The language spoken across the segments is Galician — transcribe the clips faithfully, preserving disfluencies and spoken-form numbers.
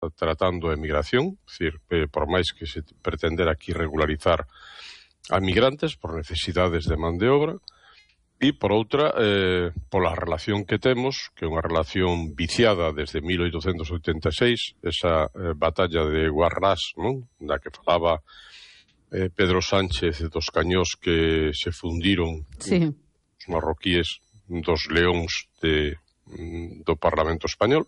tratando a emigración, es decir, por máis que se pretender aquí regularizar a migrantes por necesidades de man de obra, e por outra, eh, pola relación que temos, que é unha relación viciada desde mil oitocentos oitenta e seis, esa eh, batalla de Guarrás, non? Da que falaba eh, Pedro Sánchez dos cañós que se fundiron, sí, os marroquíes dos leóns de, do Parlamento Español,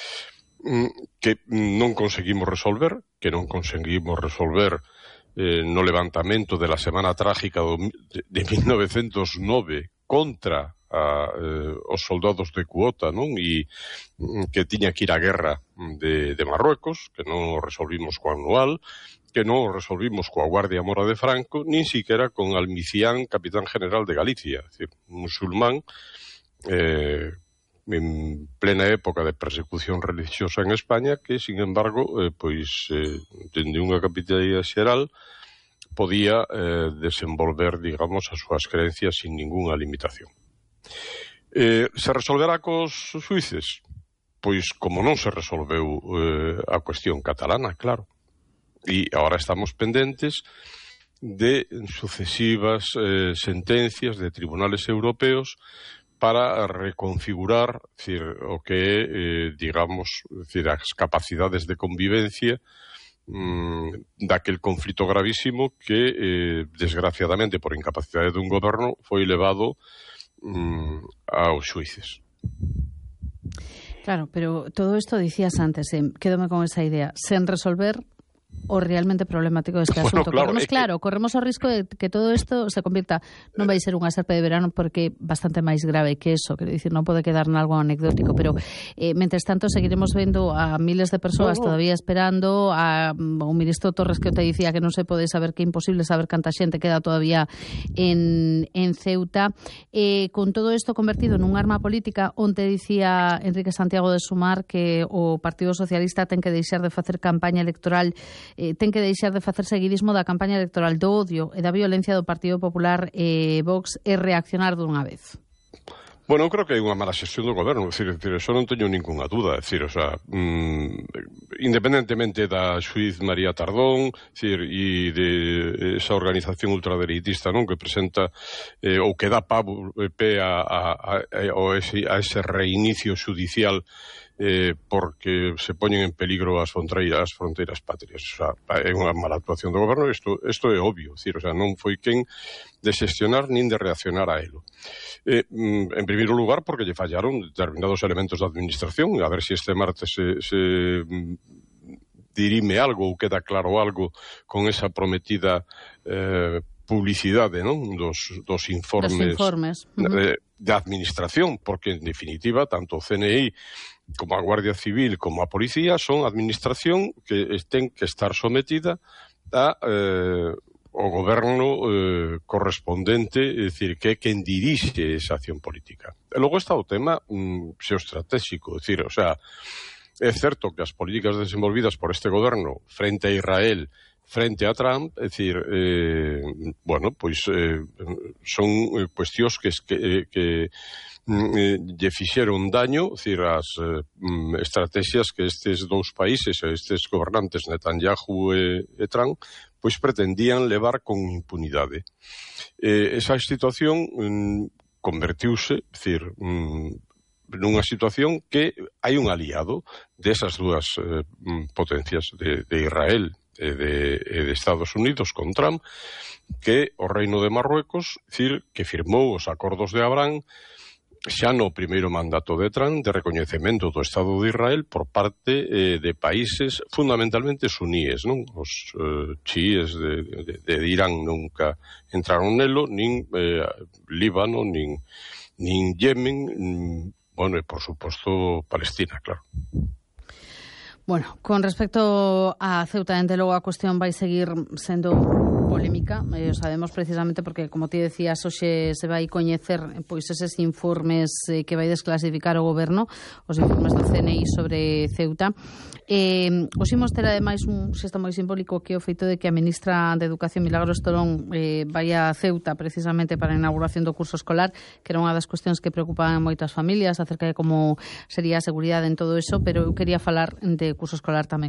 que non conseguimos resolver, que non conseguimos resolver eh, no levantamento de la Semana Trágica de, de mil novecientos nove contra a, eh, os soldados de cuota, non? E que tiña que ir á guerra de, de Marruecos, que non o resolvimos co anual, que non o resolvimos coa Guardia Mora de Franco, nin siquiera con Almicián, capitán general de Galicia, é dicir, musulmán, eh, en plena época de persecución religiosa en España, que, sin embargo, eh, pois, eh, dende unha capitanía xeral, podía eh, desenvolver, digamos, as súas creencias sin ningunha limitación. Eh, se resolverá cos xuíces? Pois como non se resolveu eh, a cuestión catalana, claro. E agora estamos pendentes de sucesivas eh, sentencias de tribunales europeos para reconfigurar, decir, o que é, eh, digamos, decir, as capacidades de convivencia daquel conflito gravísimo que, eh, desgraciadamente, por incapacidade dun goberno, foi levado um, aos xuíces. Claro, pero todo isto dicías antes, eh, quédome con esa idea, sen resolver o realmente problemático deste Bueno, asunto. claro, corremos, que... claro, corremos o risco de que todo isto se convirta, non vai ser unha serpe de verano porque é bastante máis grave que eso, quero dicir, non pode quedar nalgo anecdótico, pero eh, mentres tanto seguiremos vendo a miles de persoas no, no. todavía esperando, a un ministro Torres que te dicía que non se pode saber, que é imposible saber canta xente queda todavía en, en Ceuta, eh, con todo isto convertido nun arma política. Onte dicía Enrique Santiago de Sumar que o Partido Socialista ten que deixar de facer campaña electoral, Eh, ten que deixar de facer seguidismo da campaña electoral do odio e da violencia do Partido Popular e eh, Vox e reaccionar dunha vez. Bueno, eu creo que hai unha mala xestión do goberno, é dicir, eso non teño ninguna duda, é dicir, o sea, mm, independentemente da xuiz María Tardón, é dicir, e de esa organización ultradereitista, non, que presenta eh, ou que dá pavo, eh, pé a, a, a, a, ese, a ese reinicio xudicial eh, porque se poñen en peligro as fronteiras, as fronteiras patrias. O sea, é unha mala actuación do goberno, isto, isto é obvio, decir, o sea, non foi quen de xestionar nin de reaccionar a elo. Eh, en primeiro lugar, porque lle fallaron determinados elementos da administración, a ver se si este martes se, se dirime algo ou queda claro algo con esa prometida eh, publicidade, non? Dos, dos informes, dos informes. Uh-huh. de, de administración, porque en definitiva tanto o C N I como a Guardia Civil como a Policía son administración que ten que estar sometida a eh, o goberno eh, correspondente, é dicir, que é quen dirixe esa acción política. E logo está o tema mm, xeoestratégico, é dicir, o sea, é certo que as políticas desenvolvidas por este goberno frente a Israel, frente a Trump, é dicir, eh, bueno, pois eh, son cuestións que, que, que eh, lle fixeron daño, é dicir, as eh, estrategias que estes dous países, estes gobernantes Netanyahu e, e Trump, pois pretendían levar con impunidade. Eh, esa situación mm, convertiuse, é dicir, mm, nunha situación que hai un aliado desas dúas eh, potencias de, de Israel e de, de Estados Unidos con Trump, que o Reino de Marruecos, decir, que firmou os acordos de Abraham xa no primeiro mandato de Trump de recoñecemento do Estado de Israel por parte eh, de países fundamentalmente suníes, non? Os eh, chiíes de, de, de Irán nunca entraron nelo, nin eh, Líbano, nin, nin Yemen, nin, bueno, e por suposto Palestina, claro. Bueno, con respecto a Ceuta, dende logo a cuestión vai seguir sendo polémica, eh, o sabemos precisamente porque, como ti decías, hoxe se vai coñecer pois eses informes eh, que vai desclasificar o goberno, os informes do C N I sobre Ceuta. Eh, os imos ter ademais un xesto moi simbólico que é o feito de que a ministra de Educación, Milagros Tolón, eh, vai a Ceuta precisamente para a inauguración do curso escolar, que era unha das cuestións que preocupaban moitas familias acerca de como sería a seguridade en todo eso, pero eu quería falar de curso escolar tamén